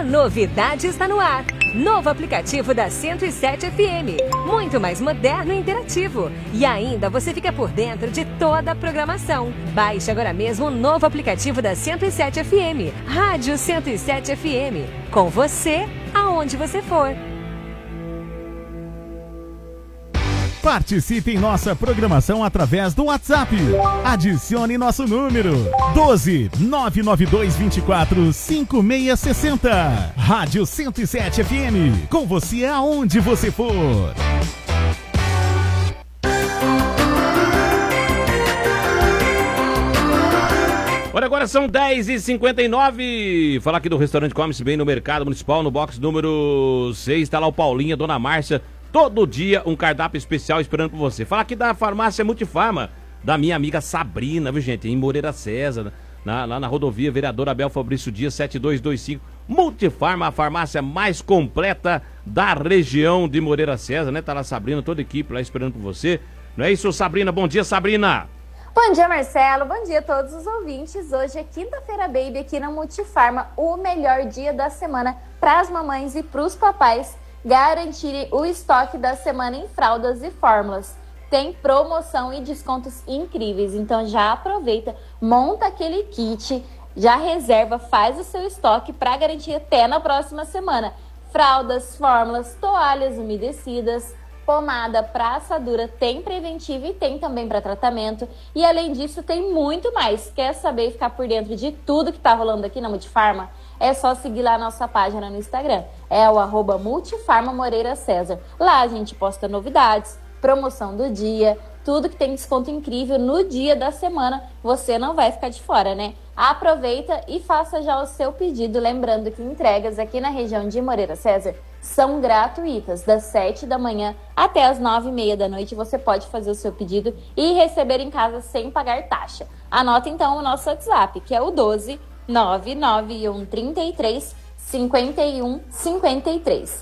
novidade está no ar. Novo aplicativo da 107 FM. Muito mais moderno e interativo. E ainda você fica por dentro de toda a programação. Baixe agora mesmo o novo aplicativo da 107 FM. Rádio 107 FM. Com você, aonde você for. Participe em nossa programação através do WhatsApp. Adicione nosso número 12 992 24 5660. Rádio 107 FM. Com você aonde você for. Olha, agora são 10h59. Falar aqui do restaurante Come-se Bem no Mercado Municipal, no box número 6. Tá lá o Paulinho, a Dona Márcia. Todo dia um cardápio especial esperando por você. Falar aqui da farmácia Multifarma, da minha amiga Sabrina, viu, gente? Em Moreira César, lá na rodovia Vereador Abel Fabrício Dias, 7225. Multifarma, a farmácia mais completa da região de Moreira César, né? Tá lá a Sabrina, toda a equipe lá esperando por você. Não é isso, Sabrina? Bom dia, Sabrina! Bom dia, Marcelo. Bom dia a todos os ouvintes. Hoje é quinta-feira, baby, aqui na Multifarma, o melhor dia da semana para as mamães e para os papais garantirem o estoque da semana em fraldas e fórmulas. Tem promoção e descontos incríveis, então já aproveita, monta aquele kit, já reserva, faz o seu estoque para garantir até na próxima semana. Fraldas, fórmulas, toalhas umedecidas, pomada para assadura, tem preventivo e tem também para tratamento. E além disso tem muito mais. Quer saber e ficar por dentro de tudo que está rolando aqui na Multifarma? É só seguir lá a nossa página no Instagram. É o @Multifarma Moreira César. Lá a gente posta novidades, promoção do dia, tudo que tem desconto incrível no dia da semana. Você não vai ficar de fora, né? Aproveita e faça já o seu pedido. Lembrando que entregas aqui na região de Moreira César são gratuitas. Das 7 da manhã até as 9h30 da noite você pode fazer o seu pedido e receber em casa sem pagar taxa. Anota então o nosso WhatsApp, que é o 12 99133 5153.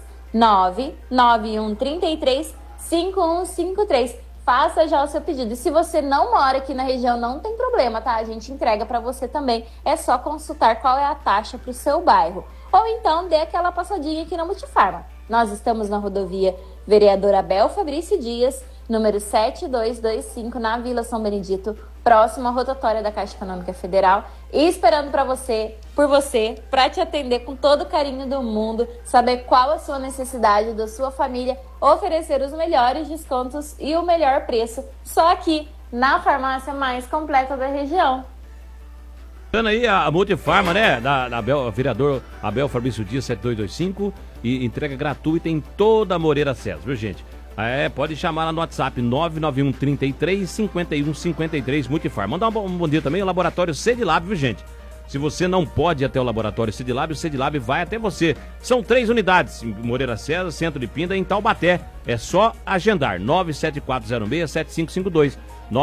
99133 5153. Faça já o seu pedido. E se você não mora aqui na região, não tem problema, tá? A gente entrega para você também. É só consultar qual é a taxa para o seu bairro. Ou então dê aquela passadinha aqui na Multifarma. Nós estamos na rodovia Vereador Abel Fabrício Dias, número 7225, na Vila São Benedito, próximo à rotatória da Caixa Econômica Federal, e esperando por você, para te atender com todo o carinho do mundo, saber qual a sua necessidade da sua família, oferecer os melhores descontos e o melhor preço, só aqui na farmácia mais completa da região. Aí a Multifarma, né, da vereador Abel Fabrício Dias, 7225, e entrega gratuita em toda a Moreira César, viu, gente? Pode chamar lá no WhatsApp 991 33 51 53 Multifarma. Mandar um bom dia também ao Laboratório Cedilab, viu, gente? Se você não pode ir até o Laboratório Cedilab, o Cedilab vai até você. São 3 unidades, em Moreira César, Centro de Pinda e em Taubaté. É só agendar, 97406-7552.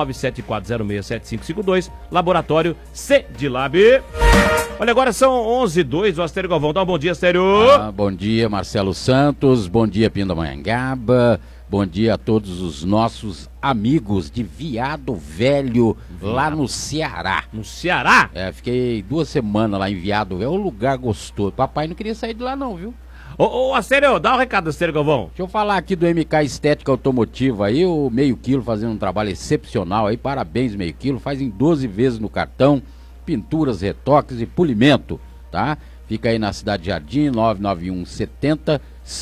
97406-7552, Laboratório Cedilab. Olha, agora são 11h02, o Astério Galvão. Dá um bom dia, Astério. Bom dia, Marcelo Santos. Bom dia, Pindamonhangaba. Bom dia a todos os nossos amigos de Viado Velho, lá no Ceará. No Ceará? Fiquei 2 semanas lá em Viado Velho, um lugar gostoso. Papai não queria sair de lá não, viu? Ô, Astério, dá um recado, Astério Galvão. Deixa eu falar aqui do MK Estética Automotiva aí, o Meio Quilo fazendo um trabalho excepcional aí, parabéns Meio Quilo, faz em 12 vezes no cartão, pinturas, retoques e polimento, tá? Fica aí na Cidade Jardim, 991 70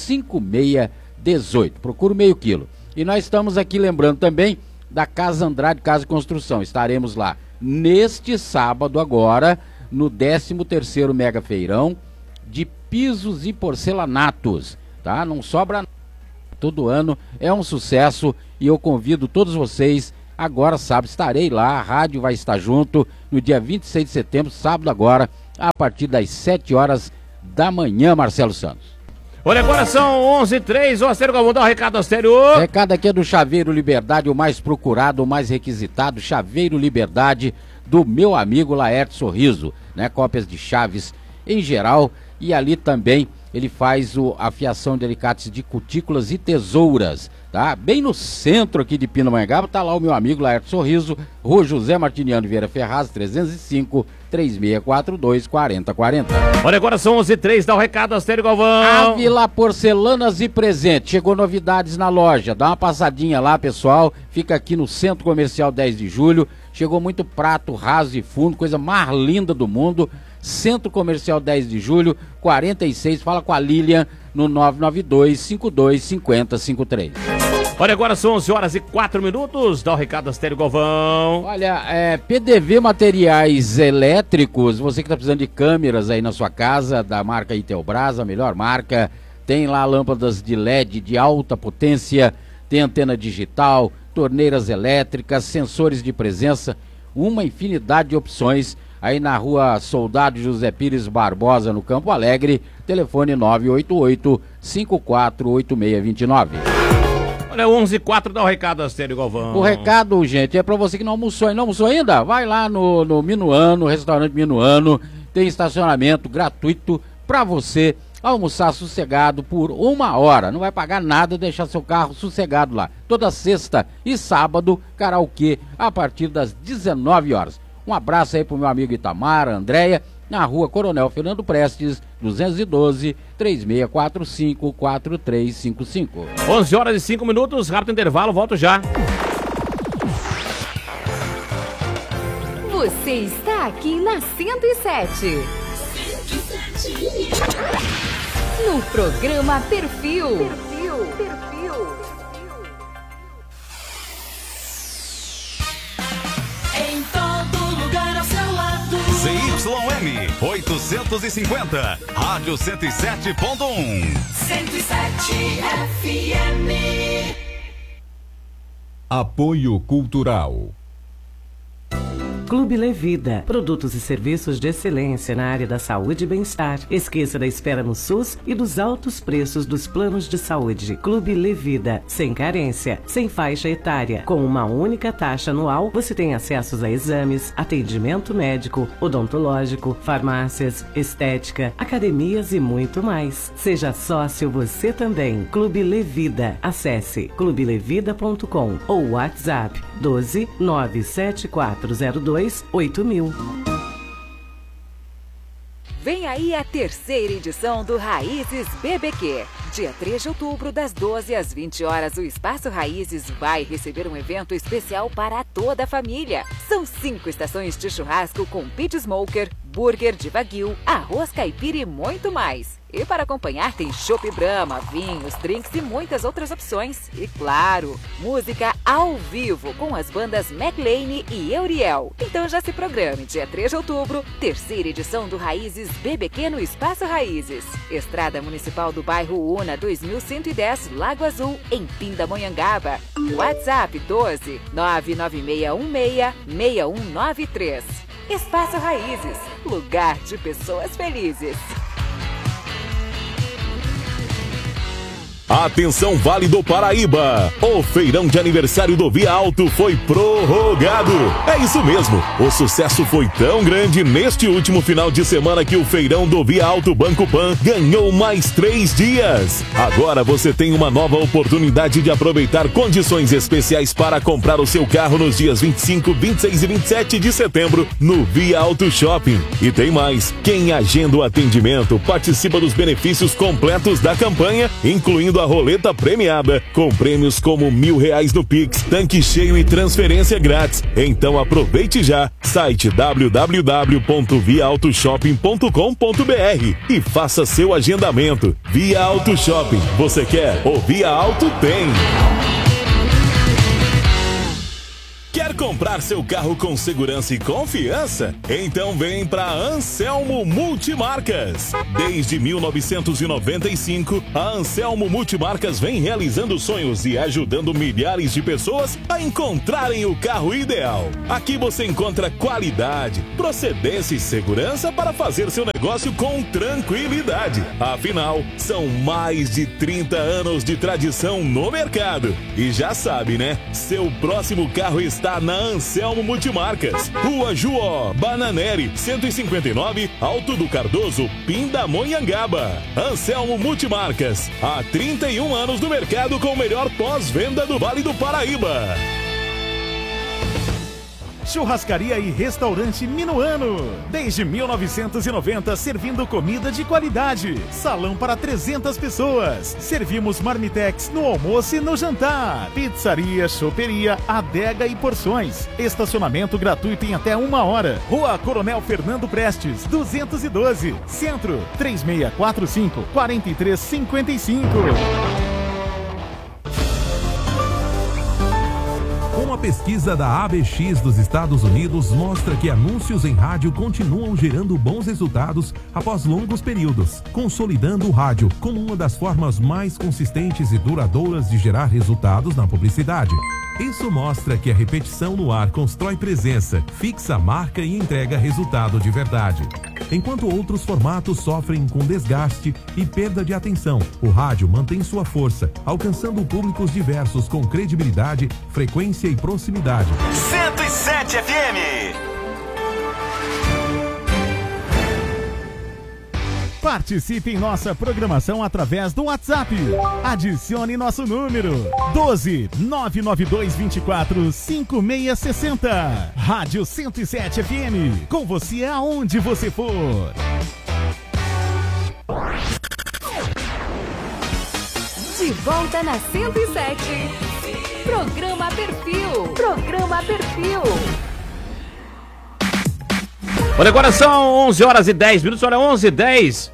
5618, procura o Meio Quilo. E nós estamos aqui lembrando também da Casa Andrade Casa e Construção, estaremos lá neste sábado agora, no 13º Mega Feirão de pisos e porcelanatos, tá? Não sobra todo ano, é um sucesso e eu convido todos vocês, agora sábado estarei lá, a rádio vai estar junto, no dia 26 de setembro, sábado agora, a partir das 7 horas da manhã, Marcelo Santos. Olha, agora são 11h03, ô Astério Galvão, dá um recado, Astério. O recado aqui é do Chaveiro Liberdade, o mais procurado, o mais requisitado, Chaveiro Liberdade, do meu amigo Laerte Sorriso, né? Cópias de chaves em geral, e ali também ele faz a fiação de alicates de cutículas e tesouras, tá? Bem no centro aqui de Pindamonhangaba, tá lá o meu amigo Laerto Sorriso, Rua José Martiniano Vieira Ferraz, 305-3642-4040. Olha, agora são 11h03, dá o recado, Astério Galvão. Ávila Porcelanas e Presentes, chegou novidades na loja, dá uma passadinha lá, pessoal, fica aqui no Centro Comercial 10 de Julho, chegou muito prato raso e fundo, coisa mais linda do mundo. Centro Comercial 10 de Julho, 46, fala com a Lilian no 992-525053. Olha, agora são 11h04, dá o recado, Astério Galvão. Olha, PDV Materiais Elétricos, você que está precisando de câmeras aí na sua casa, da marca Intelbras, a melhor marca, tem lá lâmpadas de LED de alta potência, tem antena digital, torneiras elétricas, sensores de presença, uma infinidade de opções. Aí na Rua Soldado José Pires Barbosa, no Campo Alegre, telefone 988-548629. Olha, 11h04, dá o recado, Astério Galvão. O recado, gente, é pra você que não almoçou e não almoçou ainda, vai lá no Minuano, restaurante Minuano, tem estacionamento gratuito pra você almoçar sossegado por 1 hora, não vai pagar nada, deixar seu carro sossegado lá. Toda sexta e sábado, karaokê, a partir das 19 horas. Um abraço aí pro meu amigo Itamar, Andréia, na Rua Coronel Fernando Prestes, 212, 3645-4355. 11h05, rápido intervalo, volto já. Você está aqui na 107. No programa Perfil. Em todo lugar ao seu lado. ZYM 850, Rádio 107.1. 107 FM. Apoio Cultural. Clube Levida, produtos e serviços de excelência na área da saúde e bem-estar. Esqueça da espera no SUS e dos altos preços dos planos de saúde. Clube Levida, sem carência, sem faixa etária, com uma única taxa anual, você tem acessos a exames, atendimento médico, odontológico, farmácias, estética, academias e muito mais. Seja sócio você também. Clube Levida. Acesse clubelevida.com ou WhatsApp 12 97402 8000. Vem aí a terceira edição do Raízes BBQ. Dia 3 de outubro, das 12 às 20 horas, o Espaço Raízes vai receber um evento especial para toda a família. São 5 estações de churrasco com pit smoker, burger de wagyu, arroz caipira e muito mais. E para acompanhar tem chopp Brahma, vinhos, drinks e muitas outras opções. E claro, música ao vivo com as bandas McLean e Euriel. Então já se programe, dia 3 de outubro, terceira edição do Raízes BBQ no Espaço Raízes. Estrada Municipal do Bairro Una, 2110, Lago Azul, em Pindamonhangaba. WhatsApp 12 996166193. Espaço Raízes, lugar de pessoas felizes. Atenção, Vale do Paraíba! O feirão de aniversário do Via Alto foi prorrogado. É isso mesmo, o sucesso foi tão grande neste último final de semana que o feirão do Via Alto Banco Pan ganhou mais 3 dias. Agora você tem uma nova oportunidade de aproveitar condições especiais para comprar o seu carro nos dias 25, 26 e 27 de setembro no Via Alto Shopping. E tem mais, quem agenda o atendimento participa dos benefícios completos da campanha, incluindo a roleta premiada, com prêmios como R$1.000 no Pix, tanque cheio e transferência grátis. Então aproveite já, site www.viaautoshoping.com.br e faça seu agendamento. Via Auto Shopping, você quer? O Via Auto tem! Quer comprar seu carro com segurança e confiança? Então vem para Anselmo Multimarcas. Desde 1995, a Anselmo Multimarcas vem realizando sonhos e ajudando milhares de pessoas a encontrarem o carro ideal. Aqui você encontra qualidade, procedência e segurança para fazer seu negócio com tranquilidade. Afinal, são mais de 30 anos de tradição no mercado. E já sabe, né? Seu próximo carro está na Anselmo Multimarcas. Rua Juó, Bananeri, 159, Alto do Cardoso, Pindamonhangaba. Anselmo Multimarcas, há 31 anos no mercado com o melhor pós-venda do Vale do Paraíba. Churrascaria e Restaurante Minuano. Desde 1990, servindo comida de qualidade. Salão para 300 pessoas. Servimos marmitex no almoço e no jantar. Pizzaria, choperia, adega e porções. Estacionamento gratuito em até 1 hora. Rua Coronel Fernando Prestes, 212. Centro, 3645-4355. Uma pesquisa da ABX dos Estados Unidos mostra que anúncios em rádio continuam gerando bons resultados após longos períodos, consolidando o rádio como uma das formas mais consistentes e duradouras de gerar resultados na publicidade. Isso mostra que a repetição no ar constrói presença, fixa a marca e entrega resultado de verdade. Enquanto outros formatos sofrem com desgaste e perda de atenção, o rádio mantém sua força, alcançando públicos diversos com credibilidade, frequência e proximidade. 107 FM. Participe em nossa programação através do WhatsApp. Adicione nosso número 12-99224-5660. Rádio 107 FM. Com você aonde você for. De volta na 107. Programa Perfil. Programa Perfil. Olha, agora são 11 horas e 10 minutos, olha, 11 e 10.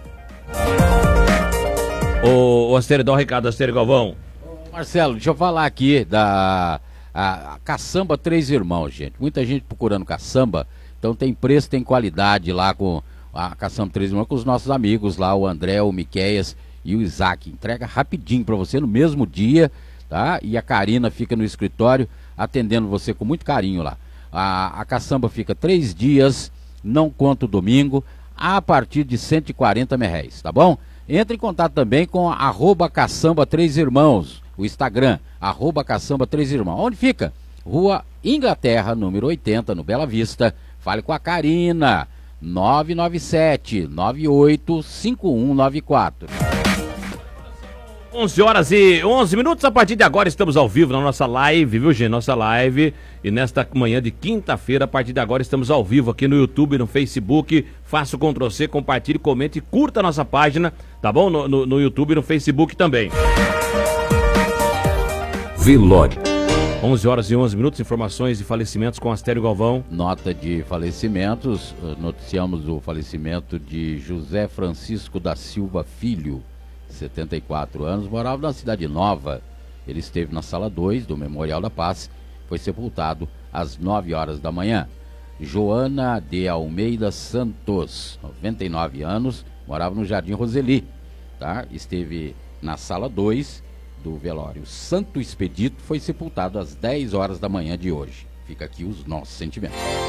Ô, Astério, dá um recado, Astério Galvão. Marcelo, deixa eu falar aqui da a Caçamba Três Irmãos, gente. Muita gente procurando caçamba, então tem preço, tem qualidade lá com a Caçamba Três Irmãos, com os nossos amigos lá, o André, o Miqueias e o Isaac. Entrega rapidinho pra você no mesmo dia, tá? E a Karina fica no escritório atendendo você com muito carinho lá. A caçamba fica 3 dias, não conta o domingo, a partir de R$140, tá bom? Entre em contato também com @Caçamba Três Irmãos, o Instagram, @Caçamba Três Irmãos. Onde fica? Rua Inglaterra, número 80, no Bela Vista. Fale com a Karina, 997-985194. 11 horas e 11 minutos, a partir de agora estamos ao vivo na nossa live, viu, gente? Nossa live, e nesta manhã de quinta-feira, a partir de agora estamos ao vivo aqui no YouTube, no Facebook. Faça o Ctrl+C, compartilhe, comente e curta a nossa página, tá bom? No YouTube e no Facebook também. Velório. 11 horas e 11 minutos, informações de falecimentos com Astério Galvão. Nota de falecimentos, noticiamos o falecimento de José Francisco da Silva Filho, 74 anos, morava na Cidade Nova. Ele esteve na sala 2 do Memorial da Paz, foi sepultado às 9 horas da manhã. Joana de Almeida Santos, 99 anos, morava no Jardim Roseli, tá? Esteve na sala 2 do velório. Santo Expedito foi sepultado às 10 horas da manhã de hoje. Fica aqui os nossos sentimentos.